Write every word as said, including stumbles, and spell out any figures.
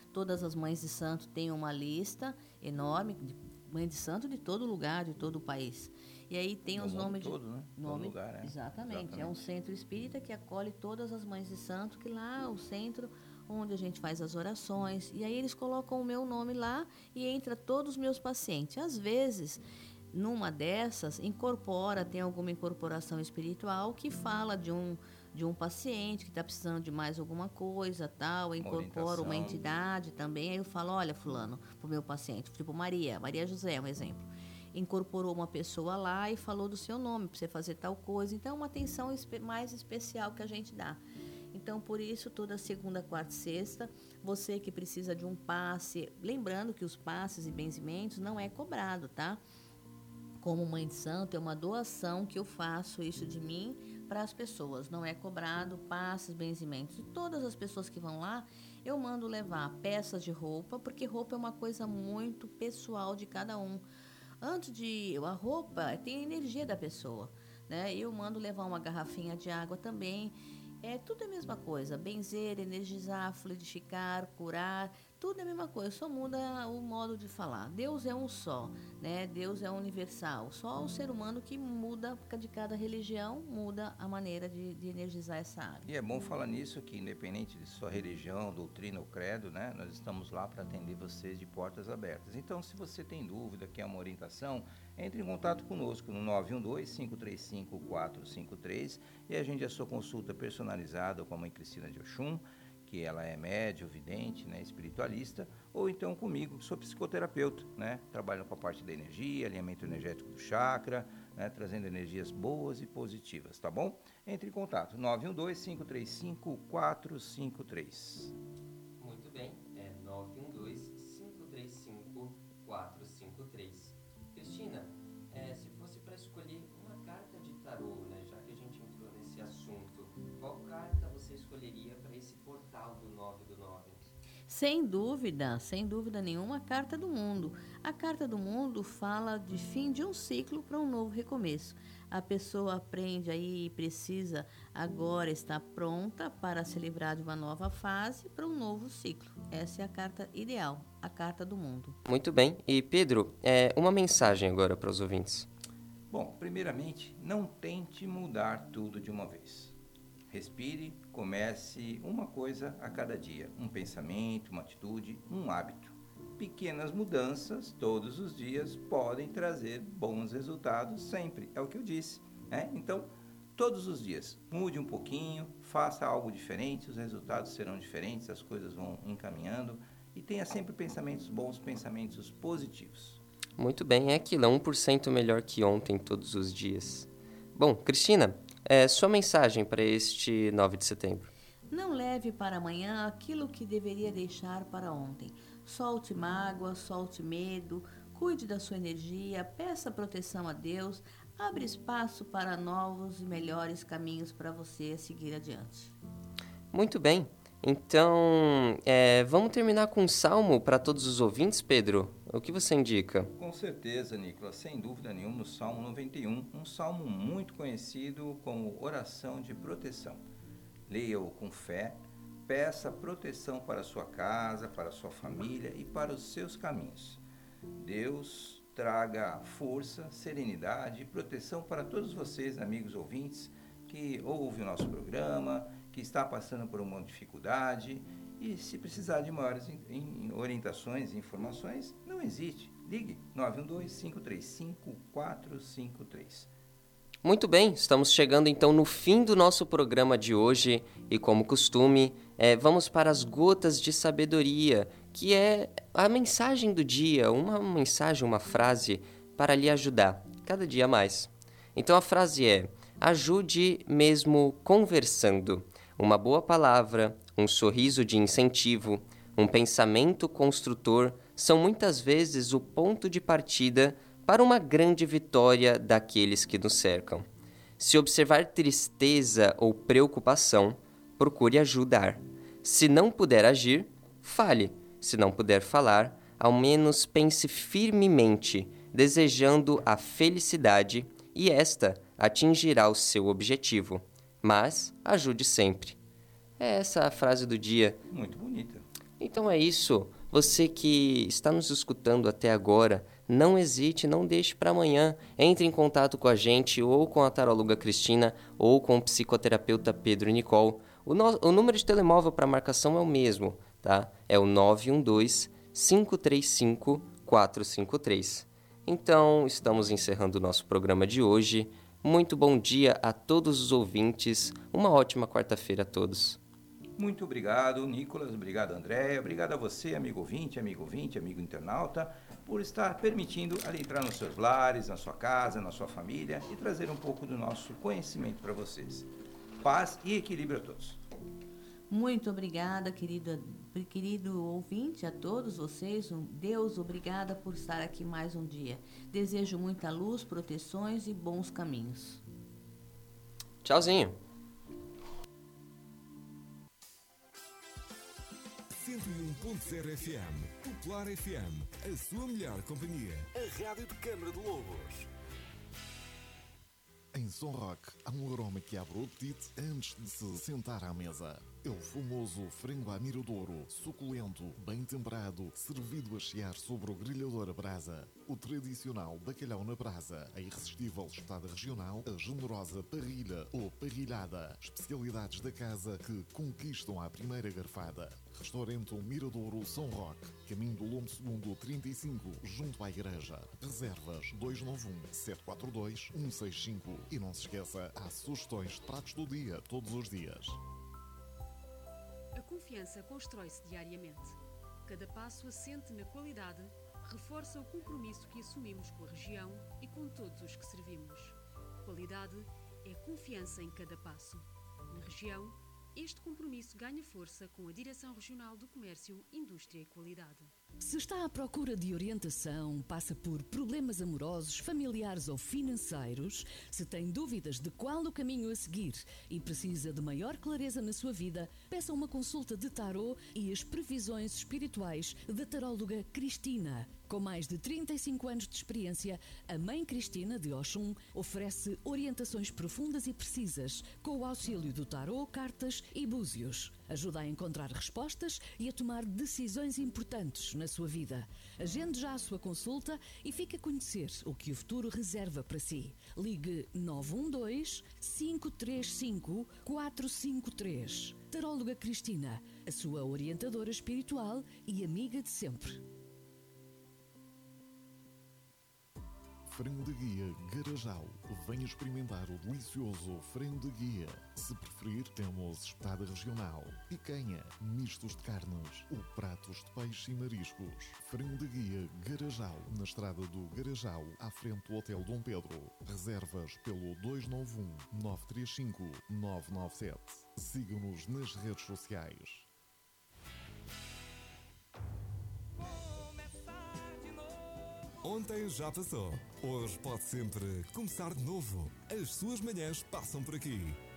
Todas as mães de santo têm uma lista enorme de mãe de santo de todo lugar, de todo o país. E aí tem No os mundo nomes de todo, né? nome, Todo lugar, é. exatamente. Exatamente. É um centro espírita que acolhe todas as mães de santo, que lá é o centro onde a gente faz as orações. E aí eles colocam o meu nome lá e entra todos os meus pacientes. Às vezes, numa dessas, incorpora, tem alguma incorporação espiritual que fala de um de um paciente que está precisando de mais alguma coisa, tal, incorpora uma entidade também. Aí eu falo, olha, fulano, pro meu paciente, tipo Maria, Maria José, um exemplo. Incorporou uma pessoa lá e falou do seu nome, para você fazer tal coisa. Então, é uma atenção espe- mais especial que a gente dá. Então, por isso, toda segunda, quarta e sexta, você que precisa de um passe, lembrando que os passes e benzimentos não é cobrado, tá? Como mãe de santo, é uma doação que eu faço isso de mim para as pessoas. Não é cobrado passes, benzimentos. E todas as pessoas que vão lá, eu mando levar peças de roupa, porque roupa é uma coisa muito pessoal de cada um. Antes de a roupa, tem a energia da pessoa, né? Eu mando levar uma garrafinha de água também. É tudo a mesma coisa, benzer, energizar, fluidificar, curar, tudo é a mesma coisa, só muda o modo de falar. Deus é um só, né? Deus é universal. Só o ser humano que muda, de cada religião, muda a maneira de, de energizar essa água. E é bom falar nisso que, independente de sua religião, doutrina ou credo, né, nós estamos lá para atender vocês de portas abertas. Então, se você tem dúvida, quer uma orientação, entre em contato conosco no nove um dois, cinco três cinco, quatro cinco três e agende a sua consulta personalizada com a Mãe Cristina de Oxum, que ela é médium, vidente, né, espiritualista, ou então comigo, que sou psicoterapeuta, né, trabalho com a parte da energia, alinhamento energético do chakra, né, trazendo energias boas e positivas, tá bom? Entre em contato, nove um dois, cinco três cinco, quatro cinco três. Muito bem, é nove um dois, cinco três cinco, quatro cinco três. Cristina, é, se fosse para escolher uma carta de tarô, né, já que a gente entrou nesse assunto, qual carta você escolheria para esse portal do nove do nove? Sem dúvida, sem dúvida nenhuma, a Carta do Mundo. A Carta do Mundo fala de fim de um ciclo para um novo recomeço. A pessoa aprende aí e precisa agora estar pronta para se livrar de uma nova fase para um novo ciclo. Essa é a carta ideal, a Carta do Mundo. Muito bem. E Pedro, é, uma mensagem agora para os ouvintes. Bom, primeiramente, não tente mudar tudo de uma vez. Respire, comece uma coisa a cada dia, um pensamento, uma atitude, um hábito. Pequenas mudanças todos os dias podem trazer bons resultados sempre, é o que eu disse, né? Então, todos os dias, mude um pouquinho, faça algo diferente, os resultados serão diferentes, as coisas vão encaminhando e tenha sempre pensamentos bons, pensamentos positivos. Muito bem, é aquilo, é um por cento melhor que ontem todos os dias. Bom, Cristina, é, sua mensagem para este nove de setembro. Não leve para amanhã aquilo que deveria deixar para ontem. Solte mágoa, solte medo, cuide da sua energia, peça proteção a Deus, abre espaço para novos e melhores caminhos para você seguir adiante. Muito bem, então é, vamos terminar com um salmo para todos os ouvintes, Pedro? O que você indica? Com certeza, Nicolas, sem dúvida nenhuma, o Salmo noventa e um, um salmo muito conhecido como oração de proteção. Leia-o com fé, peça proteção para a sua casa, para a sua família e para os seus caminhos. Deus traga força, serenidade e proteção para todos vocês, amigos ouvintes, que ouvem o nosso programa, que está passando por uma dificuldade. E se precisar de maiores orientações e informações, não hesite. Ligue nove um dois, cinco três cinco, quatro cinco três. Muito bem, estamos chegando então no fim do nosso programa de hoje e, como costume, é, vamos para as gotas de sabedoria, que é a mensagem do dia, uma mensagem, uma frase para lhe ajudar cada dia mais. Então a frase é: ajude mesmo conversando. Uma boa palavra, um sorriso de incentivo, um pensamento construtor são muitas vezes o ponto de partida para uma grande vitória daqueles que nos cercam. Se observar tristeza ou preocupação, procure ajudar. Se não puder agir, fale. Se não puder falar, ao menos pense firmemente, desejando a felicidade, e esta atingirá o seu objetivo. Mas ajude sempre. É essa a frase do dia. Muito bonita. Então é isso. Você que está nos escutando até agora, não hesite, não deixe para amanhã. Entre em contato com a gente, ou com a taróloga Cristina, ou com o psicoterapeuta Pedro Nicole. O, no... o número de telemóvel para marcação é o mesmo, tá? É o nove um dois, cinco três cinco, quatro cinco três. Então, estamos encerrando o nosso programa de hoje. Muito bom dia a todos os ouvintes. Uma ótima quarta-feira a todos. Muito obrigado, Nicolas. Obrigado, Andréia. Obrigado a você, amigo ouvinte, amigo ouvinte, amigo internauta, por estar permitindo adentrar nos seus lares, na sua casa, na sua família e trazer um pouco do nosso conhecimento para vocês. Paz e equilíbrio a todos. Muito obrigada, querido, querido ouvinte, a todos vocês. Um Deus, obrigada por estar aqui mais um dia. Desejo muita luz, proteções e bons caminhos. Tchauzinho. cento e um ponto zero F M, Popular F M, a sua melhor companhia. A rádio de Câmara de Lobos. Em Som Rock, há um aroma que abre o apetite antes de se sentar à mesa. É o famoso frango à miradouro, suculento, bem temperado, servido a chiar sobre o grelhador a brasa. O tradicional bacalhau na brasa, a irresistível espetada regional, a generosa parrilha ou parrilhada. Especialidades da casa que conquistam à primeira garfada. Restaurante Miradouro São Roque, caminho do Lombo Segundo trinta e cinco, junto à igreja. Reservas dois nove um, sete quatro dois, um seis cinco. E não se esqueça, há sugestões de pratos do dia, todos os dias. A confiança constrói-se diariamente. Cada passo assente na qualidade, reforça o compromisso que assumimos com a região e com todos os que servimos. Qualidade é confiança em cada passo. Na região, este compromisso ganha força com a Direção Regional do Comércio, Indústria e Qualidade. Se está à procura de orientação, passa por problemas amorosos, familiares ou financeiros, se tem dúvidas de qual o caminho a seguir e precisa de maior clareza na sua vida, peça uma consulta de tarô e as previsões espirituais da taróloga Cristina. Com mais de trinta e cinco anos de experiência, a Mãe Cristina de Oxum oferece orientações profundas e precisas, com o auxílio do tarô, cartas e búzios. Ajuda a encontrar respostas e a tomar decisões importantes na sua vida. Agende já a sua consulta e fique a conhecer o que o futuro reserva para si. Ligue nove um dois, cinco três cinco, quatro cinco três. Taróloga Cristina, a sua orientadora espiritual e amiga de sempre. Frango de guia Garajal. Venha experimentar o delicioso frango de guia. Se preferir, temos espetada regional, picanha, mistos de carnes ou pratos de peixe e mariscos. Frango de guia Garajal, na estrada do Garajal, à frente do Hotel Dom Pedro. Reservas pelo dois nove um, nove três cinco, nove nove sete. Siga-nos nas redes sociais. Ontem já passou. Hoje pode sempre começar de novo. As suas manhãs passam por aqui.